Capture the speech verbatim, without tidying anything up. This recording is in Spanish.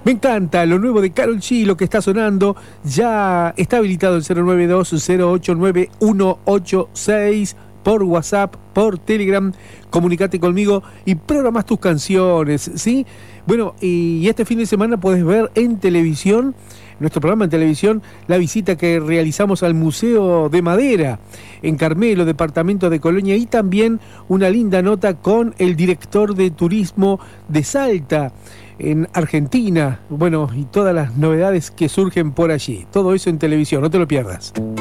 Me encanta lo nuevo de Karol G, lo que está sonando. Ya está habilitado el cero nueve dos cero ocho nueve uno ocho seis por WhatsApp, por Telegram. Comunicate conmigo y programás tus canciones, ¿sí? Bueno, y este fin de semana podés ver en televisión, nuestro programa en televisión, la visita que realizamos al Museo de Madera en Carmelo, departamento de Colonia, y también una linda nota con el director de turismo de Salta, en Argentina. Bueno, y todas las novedades que surgen por allí. Todo eso en televisión, no te lo pierdas.